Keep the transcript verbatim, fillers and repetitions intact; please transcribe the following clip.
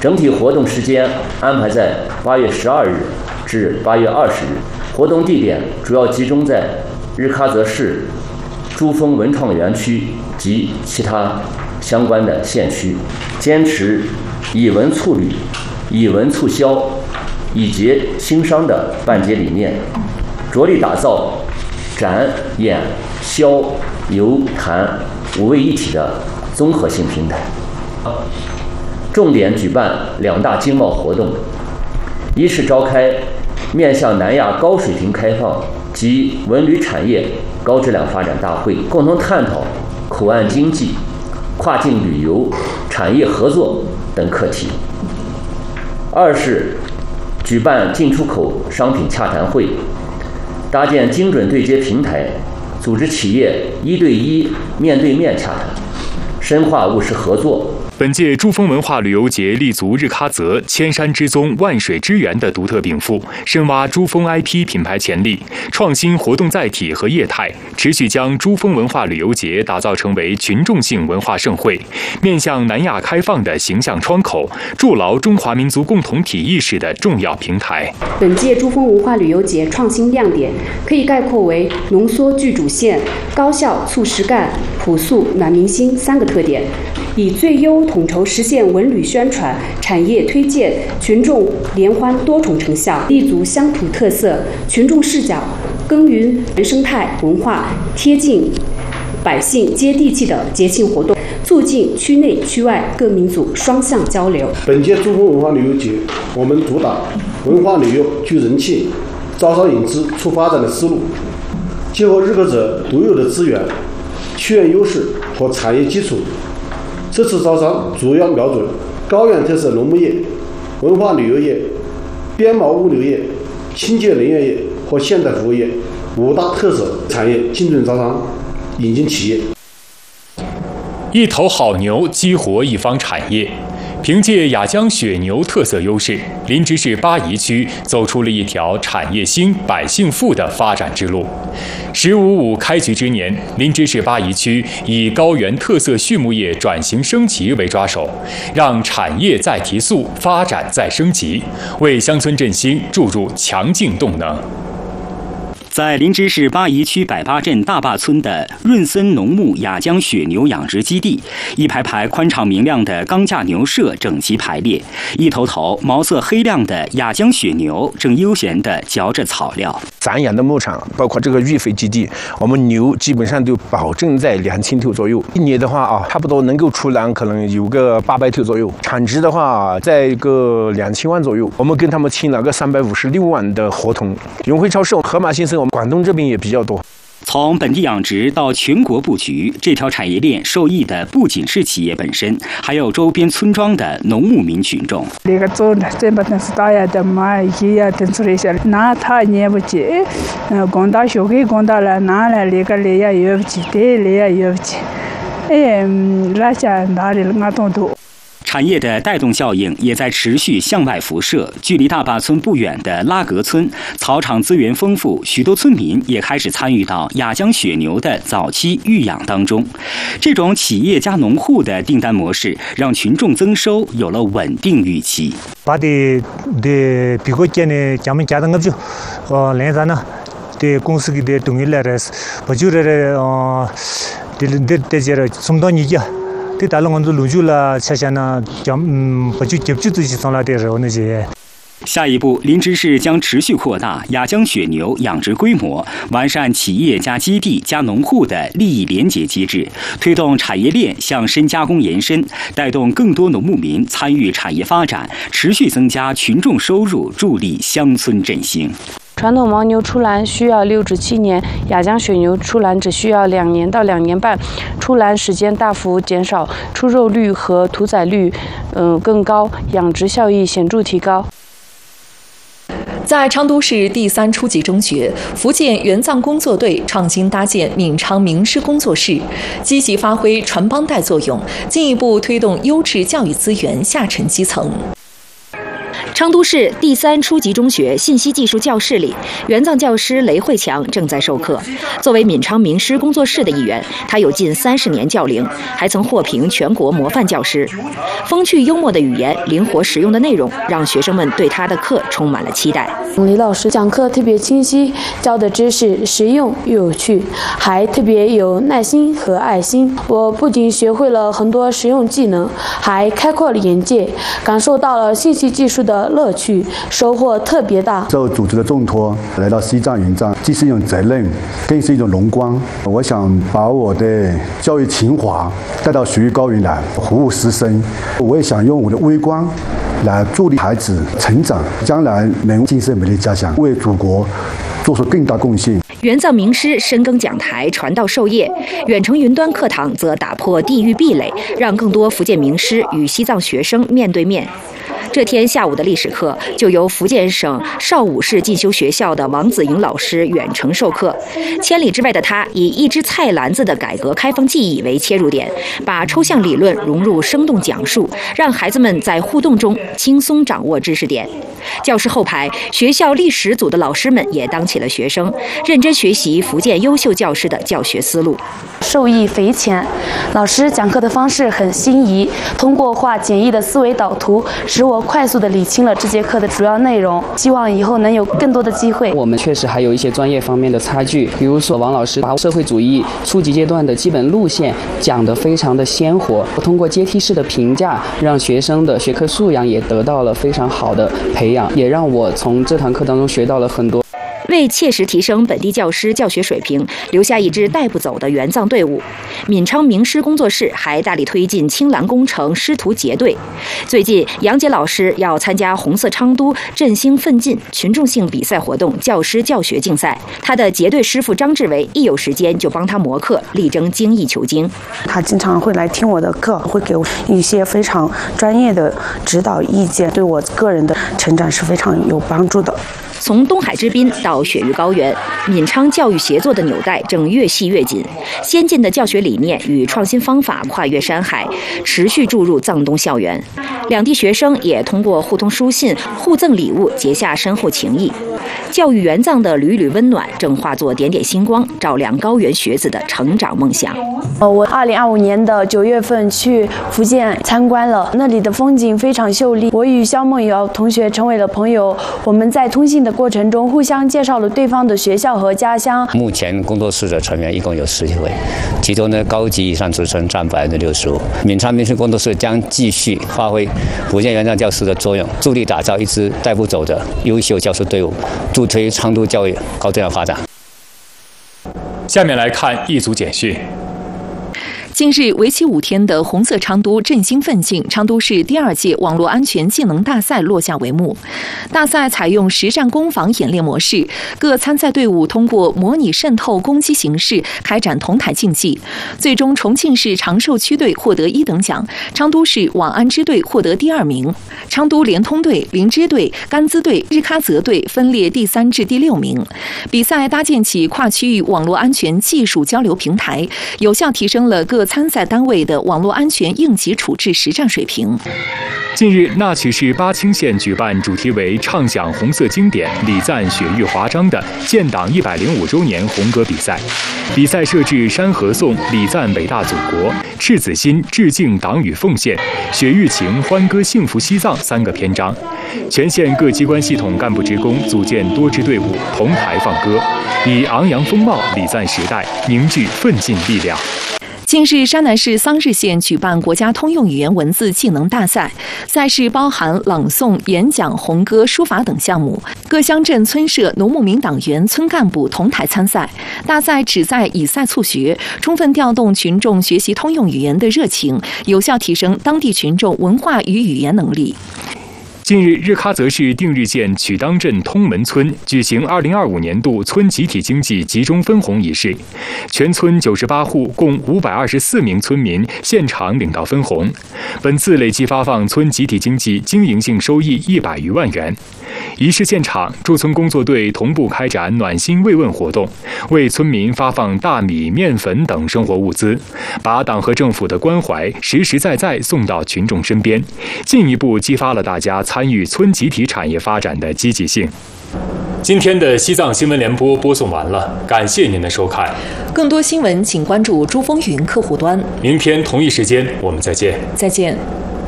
整体活动时间安排在八月十二日至八月二十日，活动地点主要集中在日喀则市珠峰文创园区及其他相关的县区，坚持以文促旅、以文促销、以节兴商的办节理念，着力打造展、演、销、游、谈五位一体的综合性平台。重点举办两大经贸活动，一是召开面向南亚高水平开放及文旅产业高质量发展大会，共同探讨口岸经济、跨境旅游、产业合作等课题；二是举办进出口商品洽谈会，搭建精准对接平台，组织企业一对一、面对面洽谈，深化务实合作。 本届珠峰文化旅游节立足日喀则千山之宗、万水之源的独特禀赋，深挖珠峰 I P 品牌潜力，创新活动载体和业态，持续将珠峰文化旅游节打造成为群众性文化盛会，面向南亚开放的形象窗口，筑牢中华民族共同体意识的重要平台。 本届珠峰文化旅游节创新亮点可以概括为浓缩具主线、高效促实干、朴素暖民心三个特点，以最优统筹实现文旅宣传、产业推荐、群众联欢多重成效，立足乡土特色、群众视角，耕耘原生态文化，贴近百姓接地气的节庆活动，促进区内区外各民族双向交流。 本届珠峰文化旅游节，我们主打文化旅游聚人气、招商引资促发展的思路，结合日喀则独有的资源、区域优势和产业基础。这次招商主要瞄准高原特色农牧业、文化旅游业、边贸物流业、清洁能源业和现代服务业五大特色产业，精准招商，引进企业。 一头好牛激活一方产业。凭借雅江雪牛特色优势，林芝市巴宜区走出了一条产业兴、百姓富的发展之路。“十五五”开局之年，林芝市巴宜区以高原特色畜牧业转型升级为抓手，让产业再提速，发展再升级，为乡村振兴注入强劲动能。 在林芝市巴宜区百八镇大坝村的润森农牧雅江雪牛养殖基地，一排排宽敞明亮的钢架牛舍整齐排列，一头头毛色黑亮的雅江雪牛正悠闲地嚼着草料。 咱养的牧场，包括这个育肥基地，我们牛基本上都保证在两千头左右。一年的话啊，差不多能够出栏可能有个八百头左右，产值的话在一个两千万左右。我们跟他们签了个三百五十六万的合同。永辉超市、河马先生，我们广东这边也比较多。 从本地养殖到全国布局，这条产业链受益的不仅是企业本身，还有周边村庄的农牧民群众。 这个做的这把那是大呀的嘛，也呀等出来些，那他也不接，呃，广大小给广大了，拿来那个来呀也不接，对来呀也不接，哎，那些哪里那东多。 产业的带动效应也在持续向外辐射。距离大坝村不远的拉格村，草场资源丰富，许多村民也开始参与到雅江雪牛的早期育养当中。这种企业加农户的订单模式，让群众增收有了稳定预期。 把的的比国家呢，咱们家的我就，呃，连咱呢，的公司给的东西来的，不就的呃，的的的这个送到你家。对大龙我们路就了，下下呢，将嗯，不就接不就自己上来的时候那些。 下一步，林芝市将持续扩大雅江雪牛养殖规模，完善企业加基地加农户的利益联结机制，推动产业链向深加工延伸，带动更多农牧民参与产业发展，持续增加群众收入，助力乡村振兴。 传统牦牛出栏需要六至七年，雅江雪牛出栏只需要两年到两年半，出栏时间大幅减少，出肉率和屠宰率嗯更高，养殖效益显著提高。 在昌都市第三初级中学，福建援藏工作队创新搭建闽昌名师工作室，积极发挥传帮带作用，进一步推动优质教育资源下沉基层。 昌都市第三初级中学信息技术教室里，援藏教师雷慧强正在授课。作为闵昌名师工作室的一员，他有近三十年教龄，还曾获评全国模范教师。风趣幽默的语言，灵活实用的内容，让学生们对他的课充满了期待。 李老师讲课特别清晰，教的知识实用又有趣，还特别有耐心和爱心。我不仅学会了很多实用技能，还开阔了眼界，感受到了信息技术的乐趣，收获特别大。 受组织的重托来到西藏援藏，既是一种责任，更是一种荣光。我想把我的教育情怀带到雪域高原来服务师生，我也想用我的微光来助力孩子成长，将来能建设美丽家乡，为祖国做出更大贡献。 援藏名师深耕讲台，传道授业；远程云端课堂则打破地域壁垒，让更多福建名师与西藏学生面对面。这天下午的历史课就由福建省邵武市进修学校的王子莹老师远程授课。千里之外的他以一只菜篮子的改革开放记忆为切入点，把抽象理论融入生动讲述，让孩子们在互动中轻松掌握知识点。教室后排，学校历史组的老师们也当起了学生，认真学习福建优秀教师的教学思路。 受益匪浅，老师讲课的方式很心仪，通过画简易的思维导图，使我快速地理清了这节课的主要内容。希望以后能有更多的机会。 我们确实还有一些专业方面的差距，比如说王老师把社会主义初级阶段的基本路线讲得非常的鲜活，通过阶梯式的评价，让学生的学科素养也得到了非常好的培养，也让我从这堂课当中学到了很多。 为切实提升本地教师教学水平，留下一支带不走的援藏队伍，闵昌名师工作室还大力推进青蓝工程师徒结队。最近，杨杰老师要参加红色昌都振兴奋进群众性比赛活动教师教学竞赛，他的结队师傅张志伟一有时间就帮他磨课，力争精益求精。 他经常会来听我的课，会给我一些非常专业的指导意见，对我个人的成长是非常有帮助的。 从东海之滨到雪域高原，闵昌教育协作的纽带正越系越紧，先进的教学理念与创新方法跨越山海，持续注入藏东校园。两地学生也通过互通书信、互赠礼物，结下深厚情谊。教育援藏的缕缕温暖，正化作点点星光，照亮高原学子的成长梦想。 呃，我二零二五年的九月份去福建参观了，那里的风景非常秀丽。我与肖梦瑶同学成为了朋友，我们在通信的过程中互相介绍了对方的学校和家乡。 目前工作室的成员一共有十几位，其中呢高级以上职称占百分之六十五。闵昌名师工作室将继续发挥福建援藏教师的作用，助力打造一支带不走的优秀教师队伍，助推昌都教育高质量发展。 下面来看一组简讯。 近日，为期五天的红色昌都振兴奋进昌都市第二届网络安全技能大赛落下帷幕。大赛采用实战攻防演练模式，各参赛队伍通过模拟渗透攻击形式开展同台竞技。最终，重庆市长寿区队获得一等奖，昌都市网安支队获得第二名，昌都联通队、林芝队、甘孜队、日喀则队分列第三至第六名。比赛搭建起跨区域网络安全技术交流平台，有效提升了各参赛单位的网络安全应急处置实战水平。 近日，那曲市巴清县举办主题为“畅享红色经典，礼赞雪域华章”的建党一百零五周年红歌比赛。比赛设置山河颂、礼赞伟大祖国、赤子心、致敬党羽奉献、雪域情、欢歌幸福西藏三个篇章。全县各机关系统干部职工组建多支队伍，同台放歌，以昂扬风貌礼赞时代，凝聚奋进力量。 近日，山南市桑日县举办国家通用语言文字技能大赛，赛事包含朗诵、演讲、红歌、书法等项目。各乡镇村社、农牧民党员、村干部同台参赛。大赛旨在以赛促学，充分调动群众学习通用语言的热情，有效提升当地群众文化与语言能力。 近日，日喀则市定日县曲当镇通门村举行二零二五年度村集体经济集中分红仪式，全村九十八户共五百二十四名村民现场领到分红。本次累计发放村集体经济经营性收益一百余万元。仪式现场，驻村工作队同步开展暖心慰问活动，为村民发放大米、面粉等生活物资，把党和政府的关怀实实在在送到群众身边，进一步激发了大家参与村集体产业发展的积极性。今天的西藏新闻联播播送完了，感谢您的收看。 更多新闻请关注珠风云客户端。 明天同一时间我们再见。 再见。